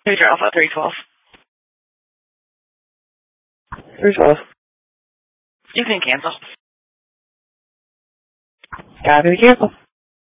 Here's your Alpha 312. 312. You can cancel. Copy to cancel.